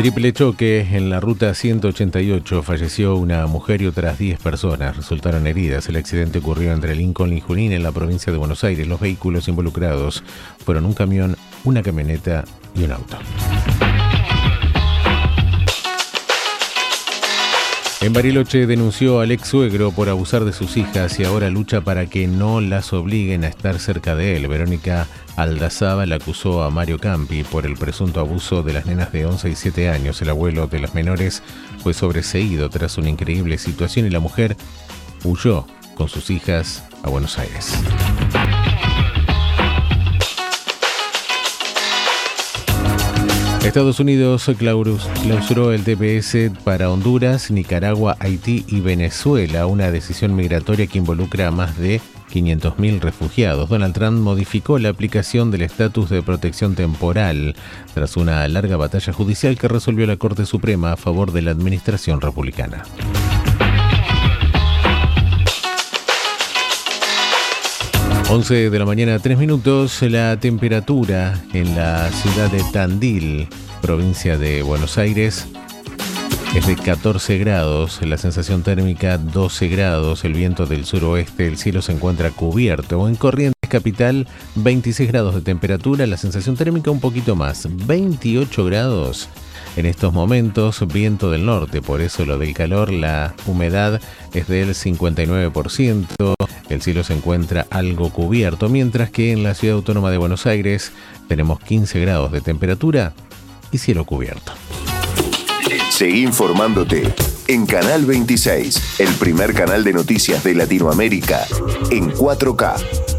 Triple choque en la ruta 188. Falleció una mujer y otras 10 personas resultaron heridas. El accidente ocurrió entre Lincoln y Junín en la provincia de Buenos Aires. Los vehículos involucrados fueron un camión, una camioneta y un auto. En Bariloche denunció al ex suegro por abusar de sus hijas y ahora lucha para que no las obliguen a estar cerca de él. Verónica Aldazábal acusó a Mario Campi por el presunto abuso de las nenas de 11 y 7 años. El abuelo de las menores fue sobreseído tras una increíble situación y la mujer huyó con sus hijas a Buenos Aires. Estados Unidos clausuró el TPS para Honduras, Nicaragua, Haití y Venezuela, una decisión migratoria que involucra a más de 500.000 refugiados. Donald Trump modificó la aplicación del estatus de protección temporal tras una larga batalla judicial que resolvió la Corte Suprema a favor de la administración republicana. Once de la mañana, 3 minutos. La temperatura en la ciudad de Tandil, provincia de Buenos Aires, es de 14 grados. La sensación térmica 12 grados. El viento del suroeste. El cielo se encuentra cubierto. En Corrientes capital, 26 grados de temperatura. La sensación térmica un poquito más, 28 grados. En estos momentos, viento del norte, por eso lo del calor. La humedad es del 59%, el cielo se encuentra algo cubierto, mientras que en la Ciudad Autónoma de Buenos Aires tenemos 15 grados de temperatura y cielo cubierto. Seguí informándote en Canal 26, el primer canal de noticias de Latinoamérica en 4K.